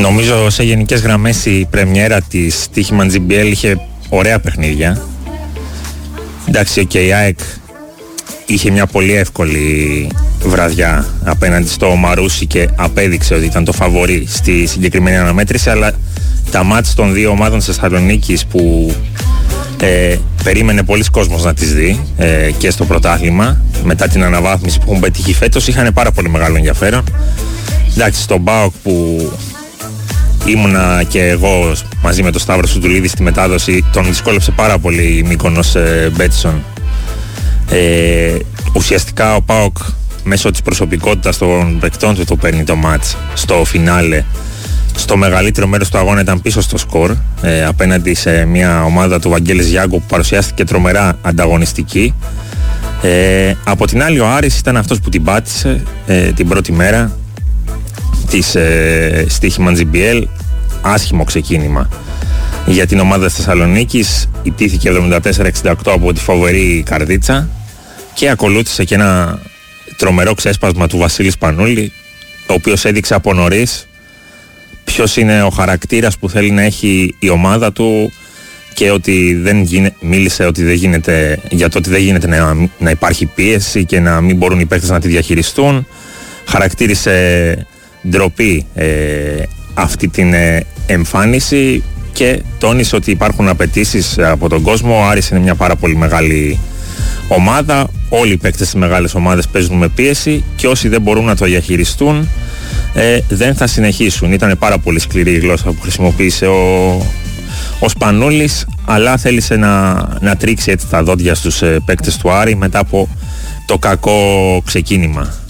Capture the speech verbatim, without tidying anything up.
Νομίζω σε γενικές γραμμές η πρεμιέρα της Τύχημαν τζι μπι ελ είχε ωραία παιχνίδια. Εντάξει, ο okay, η ΑΕΚ είχε μια πολύ εύκολη βραδιά απέναντι στο Μαρούσι και απέδειξε ότι ήταν το φαβορί στη συγκεκριμένη αναμέτρηση, αλλά τα μάτς των δύο ομάδων της Θεσσαλονίκης που ε, περίμενε πολλοί κόσμος να τις δει ε, και στο πρωτάθλημα μετά την αναβάθμιση που έχουν πετύχει φέτος είχαν πάρα πολύ μεγάλο ενδιαφέρον. Εντάξει, στον ΠΑΟΚ που ήμουνα και εγώ μαζί με τον Σταύρο Σουτουλίδη στη μετάδοση, τον δυσκόλεψε πάρα πολύ η Μύκονος ε, Μπέτσον. Ε, ουσιαστικά ο ΠΑΟΚ μέσω της προσωπικότητας των παικτών του το παίρνει το μάτς στο φινάλε. Στο μεγαλύτερο μέρος του αγώνα ήταν πίσω στο σκορ ε, απέναντι σε μια ομάδα του Βαγγέλης Γιάγκο που παρουσιάστηκε τρομερά ανταγωνιστική. Ε, από την άλλη ο Άρης ήταν αυτός που την πάτησε ε, την πρώτη μέρα της ε, Τύχημαν τζι μπι ελ. Άσχημο ξεκίνημα για την ομάδα της Θεσσαλονίκης, ιτήθηκε εβδομήντα τέσσερα εξήντα οκτώ από τη φοβερή Καρδίτσα και ακολούθησε και ένα τρομερό ξέσπασμα του Βασίλη Σπανούλη, ο οποίος έδειξε από νωρίς ποιος είναι ο χαρακτήρας που θέλει να έχει η ομάδα του και ότι δεν γίνε, μίλησε ότι δεν γίνεται, για το ότι δεν γίνεται να, να υπάρχει πίεση και να μην μπορούν οι παίκτες να τη διαχειριστούν. Χαρακτήρισε ντροπή ε, αυτή την ε, εμφάνιση και τόνισε ότι υπάρχουν απαιτήσεις από τον κόσμο. Ο Άρης είναι μια πάρα πολύ μεγάλη ομάδα, όλοι οι παίκτες στις μεγάλες ομάδες παίζουν με πίεση και όσοι δεν μπορούν να το διαχειριστούν ε, δεν θα συνεχίσουν. Ήταν πάρα πολύ σκληρή η γλώσσα που χρησιμοποίησε ο, ο Σπανούλης, αλλά θέλησε να, να τρίξει έτσι τα δόντια στους ε, παίκτες του Άρη μετά από το κακό ξεκίνημα.